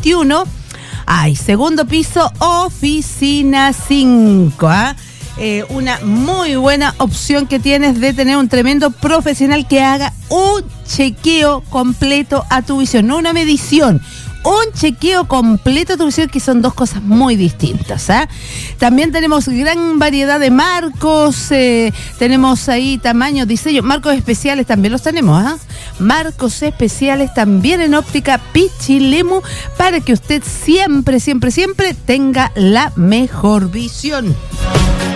21. Segundo piso, oficina 5. Una muy buena opción que tienes de tener un tremendo profesional que haga un chequeo completo a tu visión, no una medición. Un chequeo completo de tu visión, que son dos cosas muy distintas. También tenemos gran variedad de marcos, tenemos ahí tamaño, diseño, marcos especiales también los tenemos. Marcos especiales también en óptica Pichilemu, para que usted siempre tenga la mejor visión.